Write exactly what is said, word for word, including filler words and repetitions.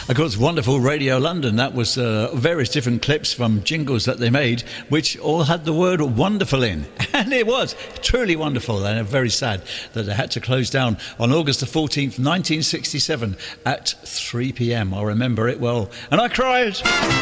Of course, wonderful Radio London. That was uh, various different clips from jingles that they made, which all had the word wonderful in. And it was truly wonderful, and very sad that they had to close down on August the fourteenth, nineteen sixty-seven at three p.m. I remember it well. And I cried.